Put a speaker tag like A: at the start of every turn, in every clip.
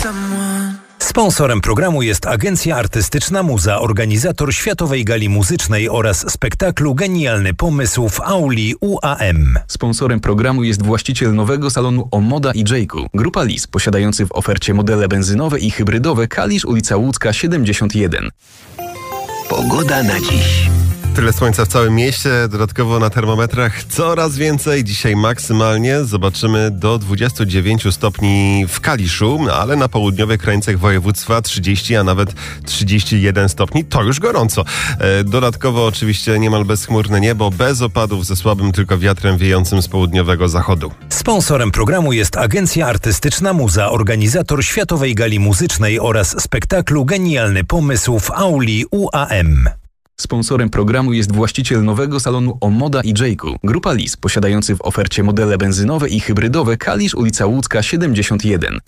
A: Sponsorem programu jest Agencja Artystyczna Muza, organizator Światowej Gali Muzycznej oraz spektaklu Genialny Pomysł w auli UAM.
B: Sponsorem programu jest właściciel nowego salonu Omoda i Jayku, Grupa Lis, posiadający w ofercie modele benzynowe i hybrydowe Kalisz, ulica Łódzka 71.
C: Pogoda na dziś.
D: Tyle słońca w całym mieście, dodatkowo na termometrach coraz więcej. Dzisiaj maksymalnie zobaczymy do 29 stopni w Kaliszu, ale na południowych krańcach województwa 30, a nawet 31 stopni. To już gorąco. Dodatkowo oczywiście niemal bezchmurne niebo, bez opadów, ze słabym tylko wiatrem wiejącym z południowego zachodu.
A: Sponsorem programu jest Agencja Artystyczna Muza, organizator Światowej Gali Muzycznej oraz spektaklu Genialny Pomysł w auli UAM.
B: Sponsorem programu jest właściciel nowego salonu Omoda i Jayku, Grupa Lis, posiadający w ofercie modele benzynowe i hybrydowe Kalisz, ulica Łódzka 71.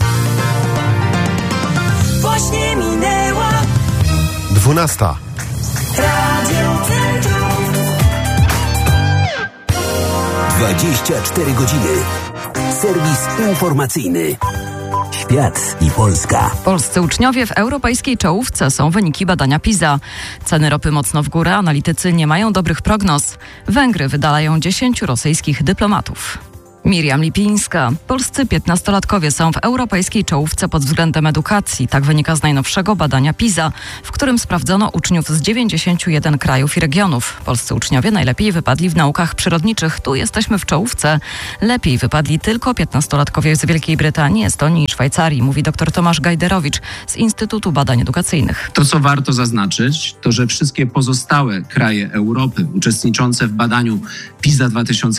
E: Właśnie minęła
D: 12.
E: Radio Centrum.
C: 24 godziny. Serwis informacyjny. Świat i Polska.
F: Polscy uczniowie w europejskiej czołówce są wyniki badania PISA. Ceny ropy mocno w górę, analitycy nie mają dobrych prognoz. Węgry wydalają 10 rosyjskich dyplomatów. Miriam Lipińska. Polscy 15-latkowie są w europejskiej czołówce pod względem edukacji. Tak wynika z najnowszego badania PISA, w którym sprawdzono uczniów z 91 krajów i regionów. Polscy uczniowie najlepiej wypadli w naukach przyrodniczych. Tu jesteśmy w czołówce. Lepiej wypadli tylko 15-latkowie z Wielkiej Brytanii, Estonii i Szwajcarii, mówi dr Tomasz Gajderowicz z Instytutu Badań Edukacyjnych.
G: To, co warto zaznaczyć, to że wszystkie pozostałe kraje Europy uczestniczące w badaniu PISA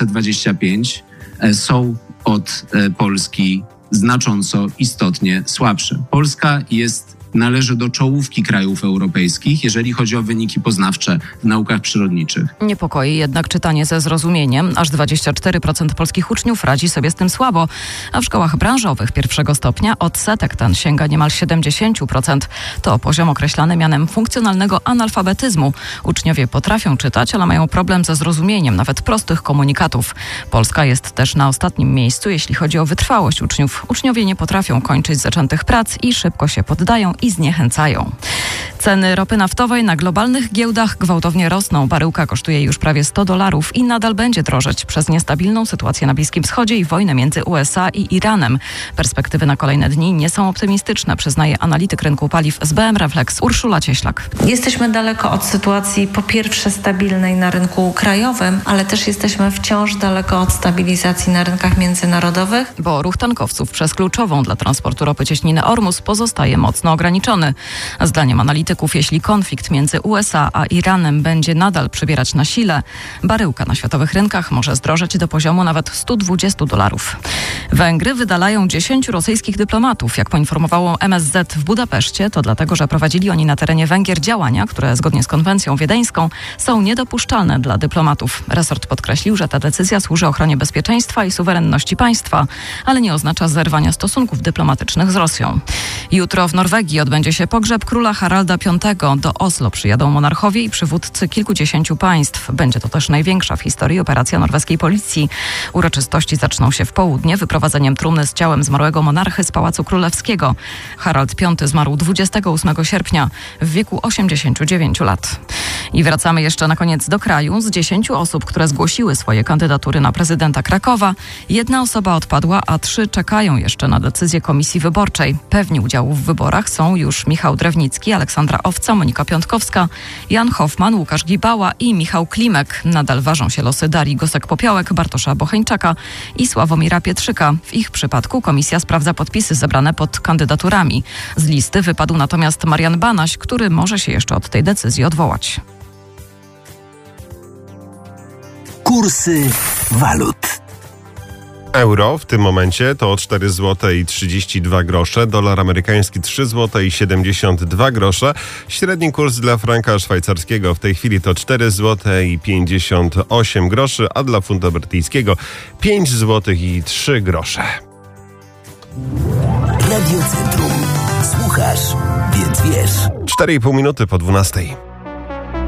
G: 2025 są od Polski znacząco, istotnie słabsze. Polska należy do czołówki krajów europejskich, jeżeli chodzi o wyniki poznawcze w naukach przyrodniczych.
F: Niepokoi jednak czytanie ze zrozumieniem. Aż 24% polskich uczniów radzi sobie z tym słabo, a w szkołach branżowych pierwszego stopnia odsetek ten sięga niemal 70%. To poziom określany mianem funkcjonalnego analfabetyzmu. Uczniowie potrafią czytać, ale mają problem ze zrozumieniem nawet prostych komunikatów. Polska jest też na ostatnim miejscu, jeśli chodzi o wytrwałość uczniów. Uczniowie nie potrafią kończyć zaczętych prac i szybko się poddają i zniechęcają. Ceny ropy naftowej na globalnych giełdach gwałtownie rosną. Baryłka kosztuje już prawie $100 i nadal będzie drożeć przez niestabilną sytuację na Bliskim Wschodzie i wojnę między USA i Iranem. Perspektywy na kolejne dni nie są optymistyczne, przyznaje analityk rynku paliw SBM Reflex Urszula Cieślak.
H: Jesteśmy daleko od sytuacji po pierwsze stabilnej na rynku krajowym, ale też jesteśmy wciąż daleko od stabilizacji na rynkach międzynarodowych.
F: Bo ruch tankowców przez kluczową dla transportu ropy cieśninę Ormus pozostaje mocno ograniczony. Zdaniem analityków, jeśli konflikt między USA a Iranem będzie nadal przybierać na sile, baryłka na światowych rynkach może zdrożeć do poziomu nawet $120. Węgry wydalają 10 rosyjskich dyplomatów. Jak poinformowało MSZ w Budapeszcie, to dlatego, że prowadzili oni na terenie Węgier działania, które zgodnie z konwencją wiedeńską są niedopuszczalne dla dyplomatów. Resort podkreślił, że ta decyzja służy ochronie bezpieczeństwa i suwerenności państwa, ale nie oznacza zerwania stosunków dyplomatycznych z Rosją. Jutro w Norwegii odbędzie się pogrzeb króla Haralda V. Do Oslo przyjadą monarchowie i przywódcy kilkudziesięciu państw. Będzie to też największa w historii operacja norweskiej policji. Uroczystości zaczną się w południe wyprowadzeniem trumny z ciałem zmarłego monarchy z Pałacu Królewskiego. Harald V zmarł 28 sierpnia w wieku 89 lat. I wracamy jeszcze na koniec do kraju. Z 10 osób, które zgłosiły swoje kandydatury na prezydenta Krakowa, 1 osoba odpadła, a 3 czekają jeszcze na decyzję komisji wyborczej. Pewni udziału w wyborach są już Michał Drewnicki, Aleksandra Owca, Monika Piątkowska, Jan Hoffman, Łukasz Gibała i Michał Klimek. Nadal ważą się losy Darii Gosek-Popiołek, Bartosza Bocheńczaka i Sławomira Pietrzyka. W ich przypadku komisja sprawdza podpisy zebrane pod kandydaturami. Z listy wypadł natomiast Marian Banaś, który może się jeszcze od tej decyzji odwołać.
C: Kursy walut.
D: Euro w tym momencie to 4 zł i 32 grosze, dolar amerykański 3 zł i 72 grosze, średni kurs dla franka szwajcarskiego w tej chwili to 4 zł i 58 groszy, a dla funta brytyjskiego 5 zł i 3 grosze.
C: Radio Centrum. Słuchasz, więc wiesz.
D: 4,5 minuty po 12.